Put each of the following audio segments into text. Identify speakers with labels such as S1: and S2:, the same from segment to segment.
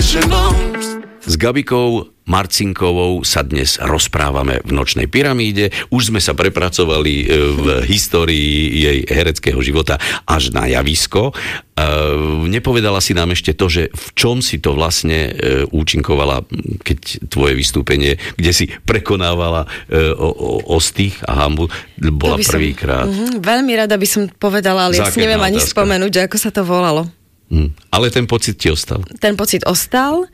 S1: S Gabikou Marcinkovou sa dnes rozprávame v Nočnej pyramíde. Už sme sa prepracovali v histórii jej hereckého života až na javisko. Nepovedala si nám ešte to, že v čom si to vlastne účinkovala, keď tvoje vystúpenie, kde si prekonávala ostých a hanbu, bola prvýkrát.
S2: Veľmi rada by som povedala, ale ja si neviem ani spomenúť, že ako sa to volalo.
S1: Ale ten pocit ti ostal? Ten pocit ostal.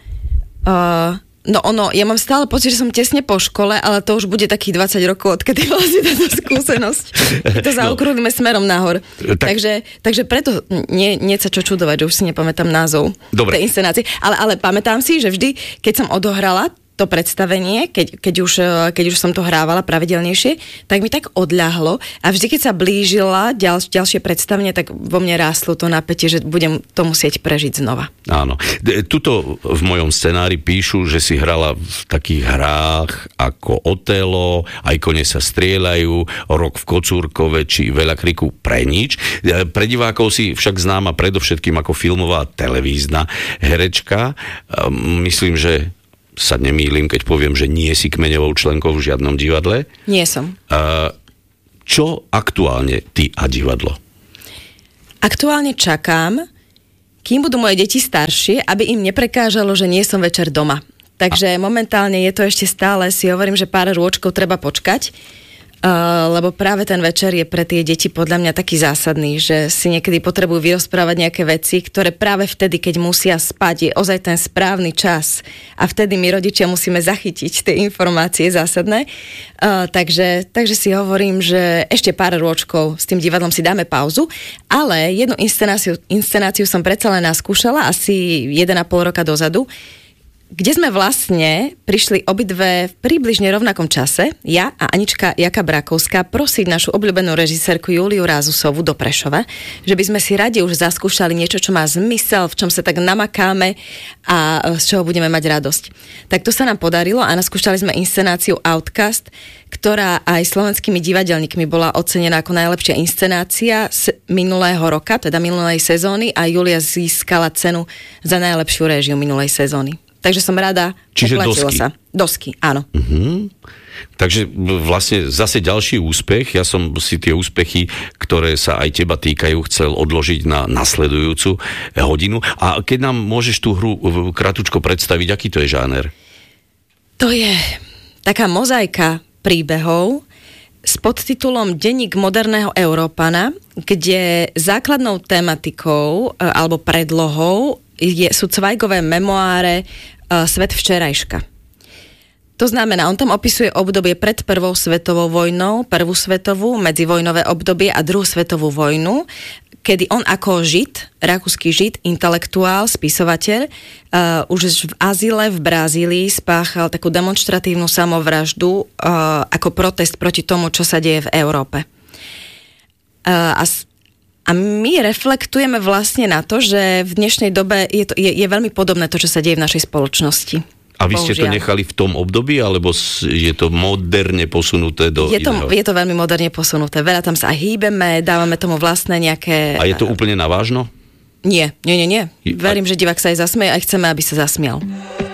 S2: Ja mám stále pocit, že som tesne po škole, ale to už bude takých 20 rokov, odkedy vlastne táto skúsenosť. To zaokrúhlime smerom nahor. Takže preto nie sa čo čudovať, že už si nepamätám názov tej inscenácie. Ale pamätám si, že vždy, keď som odohrala to predstavenie, keď už som to hrávala pravidelnejšie, tak mi tak odľahlo a vždy, keď sa blížila ďalšie predstavenie, tak vo mne rástlo to napätie, že budem to musieť prežiť znova.
S1: Áno. Tuto v mojom scenári píšu, že si hrala v takých hrách ako Otelo, Aj kone sa strieľajú, Rok v Kocúrkove či Veľa kriku pre nič. Pre divákov si však známa predovšetkým ako filmová televízna herečka. Myslím, že sa nemýlim, keď poviem, že nie si kmeňovou členkou v žiadnom divadle.
S2: Nie som.
S1: Čo aktuálne ty a divadlo?
S2: Aktuálne čakám, kým budú moje deti staršie, aby im neprekážalo, že nie som večer doma. Takže momentálne je to ešte stále, si hovorím, že pár rôčkov treba počkať, lebo práve ten večer je pre tie deti podľa mňa taký zásadný, že si niekedy potrebujú vyrozprávať nejaké veci, ktoré práve vtedy, keď musia spať, je ozaj ten správny čas a vtedy my rodičia musíme zachytiť tie informácie zásadné. Takže si hovorím, že ešte pár rôčkov s tým divadlom si dáme pauzu, ale jednu inscenáciu som predsa len naskúšala asi 1,5 roka dozadu, kde sme vlastne prišli obidve v približne rovnakom čase, ja a Anička Jaka Brakovská, prosiť našu obľúbenú režisérku Juliu Rázusovú do Prešova, že by sme si radi už zaskúšali niečo, čo má zmysel, v čom sa tak namakáme a z čoho budeme mať radosť. Tak to sa nám podarilo a naskúšali sme inscenáciu Outcast, ktorá aj slovenskými divadelníkmi bola ocenená ako najlepšia inscenácia z minulého roka, teda minulej sezóny, a Julia získala cenu za najlepšiu réžiu minulej sezóny. Takže som rada, oplatilo sa. Dosky, áno.
S1: Takže vlastne zase ďalší úspech. Ja som si tie úspechy, ktoré sa aj teba týkajú, chcel odložiť na nasledujúcu hodinu. A keď nám môžeš tú hru kratučko predstaviť, aký to je žáner?
S2: To je taká mozaika príbehov s podtitulom Denník moderného Európana, kde základnou tematikou alebo predlohou sú Cvajgové memoáre Svet včerajška. To znamená, on tam opisuje obdobie pred prvou svetovou vojnou, prvú svetovú, medzivojnové obdobie a druhú svetovú vojnu, kedy on ako Žid, rakúsky Žid, intelektuál, spisovateľ, už v azyle v Brazílii spáchal takú demonštratívnu samovraždu ako protest proti tomu, čo sa deje v Európe. A my reflektujeme vlastne na to, že v dnešnej dobe je veľmi podobné to, čo sa deje v našej spoločnosti.
S1: A vy ste to nechali v tom období, alebo je to moderne posunuté do iného?
S2: Je to veľmi moderne posunuté. Veľa tam sa aj hýbeme, dávame tomu vlastné nejaké...
S1: A je to úplne na vážno?
S2: Nie. Verím, že divák sa aj zasmeje a chceme, aby sa zasmial.